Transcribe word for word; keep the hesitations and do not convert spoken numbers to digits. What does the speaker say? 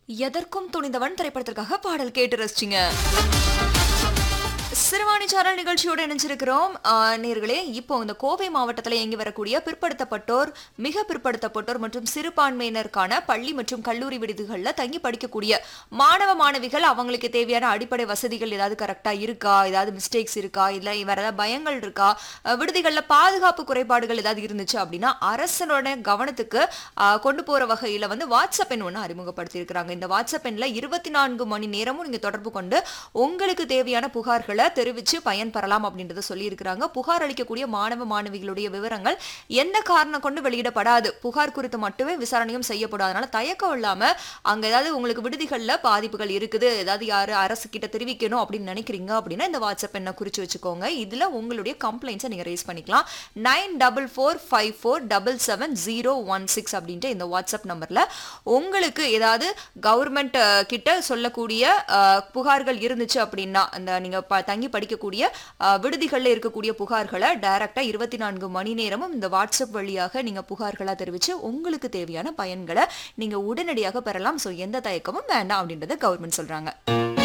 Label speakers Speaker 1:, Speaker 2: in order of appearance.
Speaker 1: எதற்கும் துணிந்தவன் திரைப்படத்திற்காக பாடல் கேட்டு ரசிச்சிங்க. சிறுவாணி சாரல் நிகழ்ச்சியோடு இணைஞ்சிருக்கிறோம். நேர்களே, இப்போ இந்த கோவை மாவட்டத்தில் இயங்கி வரக்கூடிய பிற்படுத்தப்பட்டோர், மிக பிற்படுத்தப்பட்டோர் மற்றும் சிறுபான்மையினருக்கான பள்ளி மற்றும் கல்லூரி விடுதிகளில் தங்கி படிக்கக்கூடிய மாணவ மாணவிகள் அவங்களுக்கு தேவையான அடிப்படை வசதிகள் ஏதாவது கரெக்டாக இருக்கா, ஏதாவது மிஸ்டேக்ஸ் இருக்கா, இல்லை வேற ஏதாவது பயங்கள் இருக்கா, விடுதிகளில் பாதுகாப்பு குறைபாடுகள் ஏதாவது இருந்துச்சு அப்படின்னா அரசனோட கவனத்துக்கு கொண்டு போகிற வகையில் வந்து வாட்ஸ்அப் எண் ஒன்று அறிமுகப்படுத்தி இருக்கிறாங்க. இந்த வாட்ஸ்அப் எண்ணில் இருபத்தி நான்கு மணி நேரமும் நீங்கள் தொடர்பு கொண்டு உங்களுக்கு தேவையான புகார்களை தெரிவிச்சு பயன்பெறலாம் அப்படின்றத சொல்லி இருக்கிறாங்க. புகார் அளிக்கக்கூடிய மாணவ மாணவிகளுடைய விவரங்கள் எந்த காரணம் கொண்டு வெளியிடப்படாது, புகார் குறித்து மட்டுமே விசாரணையும் செய்யப்படாது. அதனால தயக்கம் இல்லாம அங்க ஏதாவது உங்களுக்கு விடுதிகள்ல பாதிப்புகள் இருக்குது, ஏதாவது யாரு அரசு கிட்ட தெரிவிக்கணும் அப்படின்னு நினைக்கிறீங்க அப்படின்னா இந்த வாட்ஸ்அப் எண்ணை குறிச்சு வச்சுக்கோங்க. இதுல உங்களுடைய கம்ப்ளைண்ட்ஸை நீங்க ரேஸ் பண்ணிக்கலாம். Nine double four five four double seven zero one six அப்படின்ற இந்த வாட்ஸ்அப் நம்பர்ல உங்களுக்கு ஏதாவது கவர்மெண்ட் கிட்ட சொல்லக்கூடிய புகார்கள் இருந்துச்சு அப்படின்னா, அந்த நீங்க தங்கி படிக்கக்கூடிய விடுதிகளில் இருக்கக்கூடிய புகார்களை டைரக்டா இருபத்தி நான்கு மணி நேரமும் இந்த வாட்ஸ்அப் வழியாக நீங்க புகார்களா தெரிவிச்சு உங்களுக்கு தேவையான பயன்களை நீங்க உடனடியாக பெறலாம். சோ எந்த தயக்கமும் வேண்டாம் அப்படின்றத கவர்மெண்ட் சொல்றாங்க.